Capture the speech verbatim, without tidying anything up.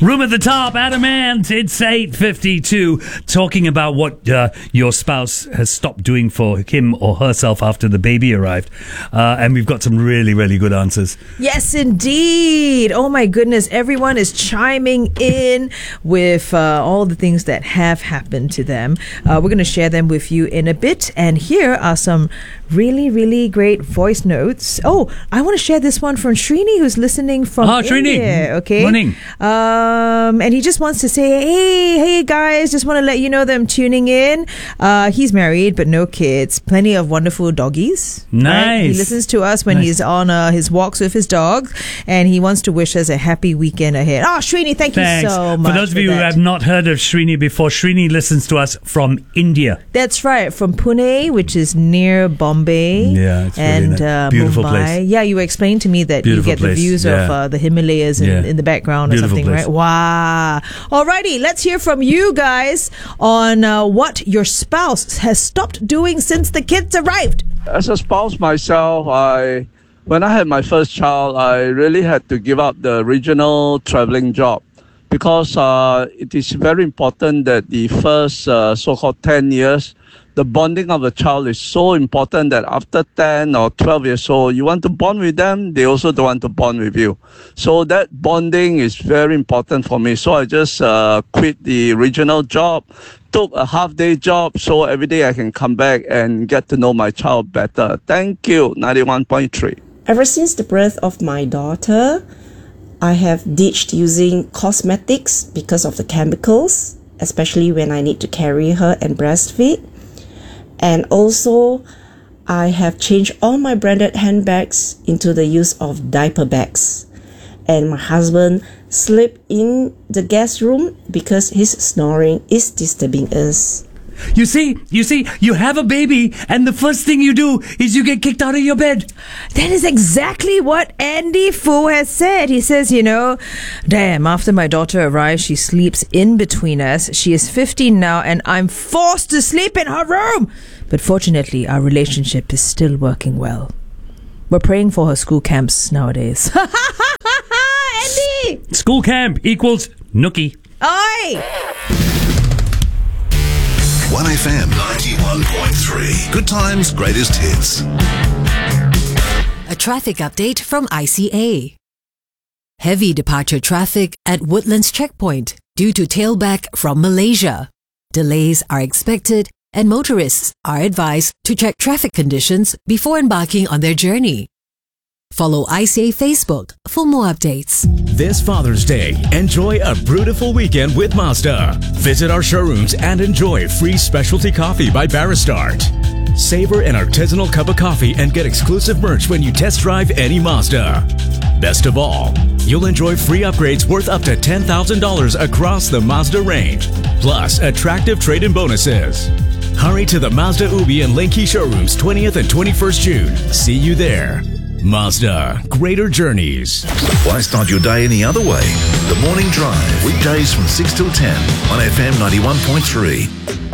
Room at the top, Adam Ant. It's eight fifty-two. Talking about what uh, your spouse has stopped doing for him or herself after the baby arrived. Uh, and we've got some really, really good answers. Yes, indeed. Oh, my goodness. Everyone is chiming in with uh, all the things that have happened to them. Uh, we're going to share them with you in a bit. And here are some really, really great voice notes. Oh, I want to share this one from Srini, who's listening from Oh, Srini. India. Okay. Morning. Um, and he just wants to say, hey, hey guys, just want to let you know that I'm tuning in. Uh, he's married, but no kids. Plenty of wonderful doggies. Nice. Right? He listens to us when Nice. he's on uh, his walks with his dog, and he wants to wish us a happy weekend ahead. Oh, Srini, thank Thanks. you so much. For those of you that. who have not heard of Srini before, Srini listens to us from India. That's right, from Pune, which is near Bombay. Yeah, it's really and nice. uh, Beautiful Mumbai. place. Yeah, you explained to me that Beautiful you get place. the views Yeah. of uh, the Himalayas in, Yeah. in the background or Beautiful something, place. right? Wow. Alrighty, let's hear from you guys on uh, what your spouse has stopped doing since the kids arrived. As a spouse myself, I when I had my first child, I really had to give up the regional traveling job because uh, it is very important that the first uh, so-called ten years, the bonding of the child is so important that after ten or twelve years old, you want to bond with them, they also don't want to bond with you. So that bonding is very important for me. So I just uh, quit the regional job, took a half-day job, so every day I can come back and get to know my child better. Thank you, ninety-one point three. Ever since the birth of my daughter, I have ditched using cosmetics because of the chemicals, especially when I need to carry her and breastfeed. And also, I have changed all my branded handbags into the use of diaper bags. And my husband sleep in the guest room because his snoring is disturbing us. You see, you see, you have a baby, and the first thing you do is you get kicked out of your bed. That is exactly what Andy Fu has said. He says, you know, damn, after my daughter arrives, she sleeps in between us. She is fifteen now, and I'm forced to sleep in her room. But fortunately, our relationship is still working well. We're praying for her school camps nowadays. Andy! School camp equals nookie. Oi! one F M ninety-one point three. Good times, greatest hits. A traffic update from I C A. Heavy departure traffic at Woodlands Checkpoint due to tailback from Malaysia. Delays are expected and motorists are advised to check traffic conditions before embarking on their journey. Follow I C A Facebook for more updates. This Father's Day, enjoy a beautiful weekend with Mazda. Visit our showrooms and enjoy free specialty coffee by Baristart. Savor an artisanal cup of coffee and get exclusive merch when you test drive any Mazda. Best of all, you'll enjoy free upgrades worth up to ten thousand dollars across the Mazda range, plus attractive trade-in bonuses. Hurry to the Mazda Ubi and Linky showrooms twentieth and twenty-first June. See you there. Mazda, greater journeys. Why start your day any other way? The Morning Drive, weekdays from six till ten on F M ninety-one point three.